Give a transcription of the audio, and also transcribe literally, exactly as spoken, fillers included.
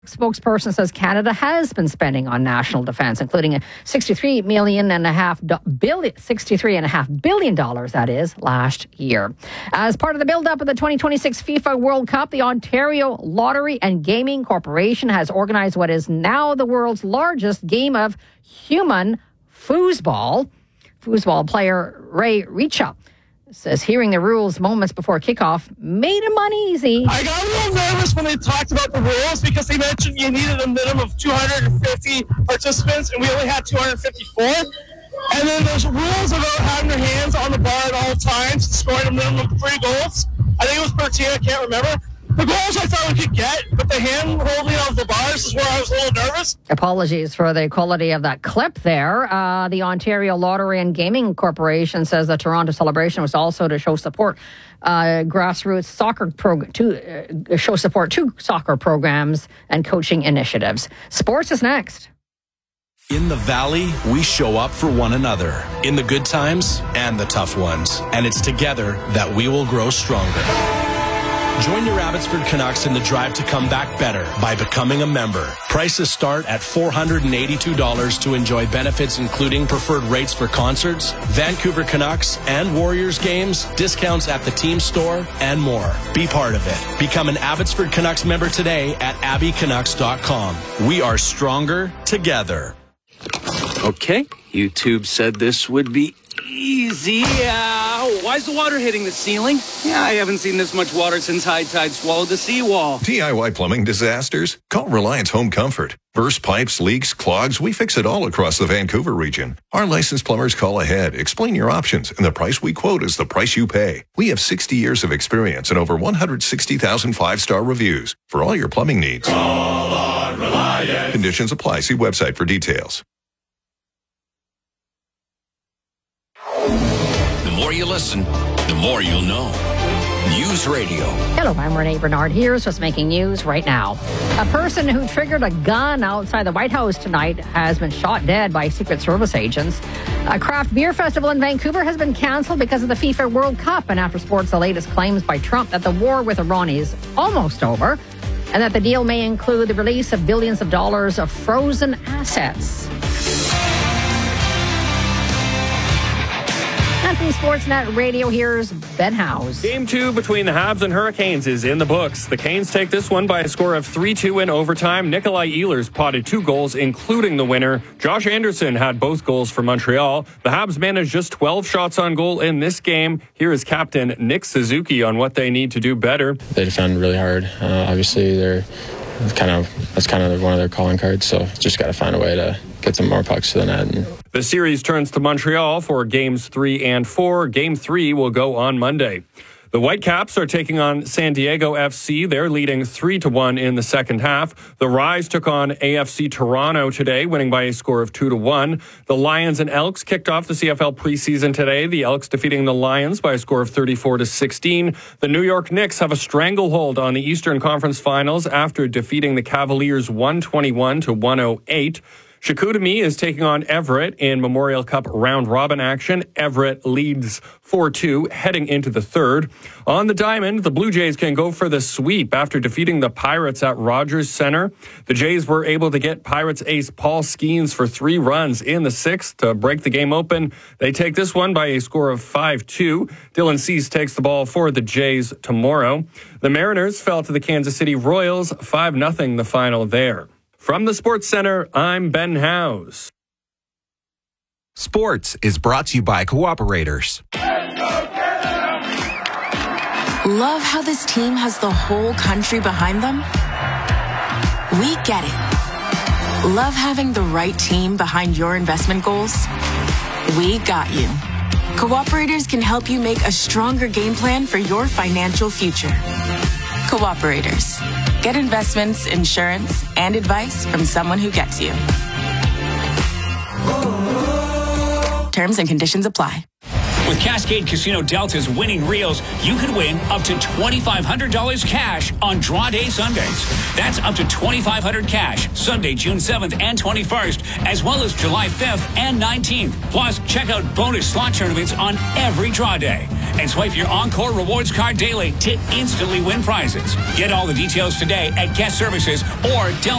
Spokesperson says Canada has been spending on national defense, including a sixty-three million and a half billion, sixty-three and a half billion dollars, that is, last year. As part of the build-up of the twenty twenty-six FIFA World Cup, the Ontario Lottery and Gaming Corporation has organized what is now the world's largest game of human foosball. Foosball player Ray Richa says hearing the rules moments before kickoff made him uneasy. I got a little nervous when they talked about the rules because they mentioned you needed a minimum of two hundred fifty participants, and we only had two hundred fifty-four. And then there's rules about having your hands on the bar at all times and scoring a minimum of three goals. I think it was per team, I can't remember. The goals I thought we could get, but the hand holding of the bars is where I was a little nervous. Apologies for the quality of that clip there. Uh, the Ontario Lottery and Gaming Corporation says the Toronto celebration was also to show support uh, grassroots soccer program to uh, show support to soccer programs and coaching initiatives. Sports is next. In the Valley, we show up for one another in the good times and the tough ones, and it's together that we will grow stronger. Join your Abbotsford Canucks in the drive to come back better by becoming a member. Prices start at four hundred eighty-two dollars to enjoy benefits including preferred rates for concerts, Vancouver Canucks and Warriors games, discounts at the team store, and more. Be part of it. Become an Abbotsford Canucks member today at abby canucks dot com. We are stronger together. Okay, YouTube said this would be easy. Uh, why is the water hitting the ceiling? Yeah, I haven't seen this much water since high tide swallowed the seawall. D I Y plumbing disasters? Call Reliance Home Comfort. Burst pipes, leaks, clogs, we fix it all across the Vancouver region. Our licensed plumbers call ahead, explain your options, and the price we quote is the price you pay. We have sixty years of experience and over one hundred sixty thousand five-star reviews for all your plumbing needs. Call on Reliance. Conditions apply. See website for details. The more you listen, the more you'll know. News Radio. Hello, I'm Renee Bernard. Here's what's making news right now. A person who triggered a gun outside the White House tonight has been shot dead by Secret Service agents. A craft beer festival in Vancouver has been canceled because of the FIFA World Cup. And after sports, the latest claims by Trump that the war with Iran is almost over and that the deal may include the release of billions of dollars of frozen assets. From Sportsnet Radio, here's Ben House. Game two between the Habs and Hurricanes is in the books. The Canes take this one by a score of three two in overtime. Nikolai Ehlers potted two goals, including the winner. Josh Anderson had both goals for Montreal. The Habs managed just twelve shots on goal in this game. Here is captain Nick Suzuki on what they need to do better. They defend really hard. Uh, obviously, they're kind of that's kind of one of their calling cards, so just got to find a way to get some more pucks to the net. And the series turns to Montreal for games three and four. Game three will go on Monday. The Whitecaps are taking on San Diego F C. They're leading three to one in the second half. The Rise took on A F C Toronto today, winning by a score of two to one. The Lions and Elks kicked off the C F L preseason today. The Elks defeating the Lions by a score of thirty-four to sixteen. The New York Knicks have a stranglehold on the Eastern Conference Finals after defeating the Cavaliers one twenty-one to one oh eight. Chicoutimi is taking on Everett in Memorial Cup round-robin action. Everett leads four two heading into the third. On the diamond, the Blue Jays can go for the sweep after defeating the Pirates at Rogers Center. The Jays were able to get Pirates ace Paul Skeens for three runs in the sixth to break the game open. They take this one by a score of five two. Dylan Cease takes the ball for the Jays tomorrow. The Mariners fell to the Kansas City Royals, five nothing the final there. From the Sports Center, I'm Ben House. Sports is brought to you by Cooperators. Love how this team has the whole country behind them? We get it. Love having the right team behind your investment goals? We got you. Cooperators can help you make a stronger game plan for your financial future. Cooperators. Get investments, insurance, and advice from someone who gets you. Terms and conditions apply. With Cascade Casino Delta's winning reels, you could win up to twenty-five hundred dollars cash on draw day Sundays. That's up to twenty-five hundred dollars cash Sunday, June seventh and twenty-first, as well as July fifth and nineteenth. Plus, check out bonus slot tournaments on every draw day. and swipe your Encore Rewards card daily to instantly win prizes. Get all the details today at Guest Services or Delta.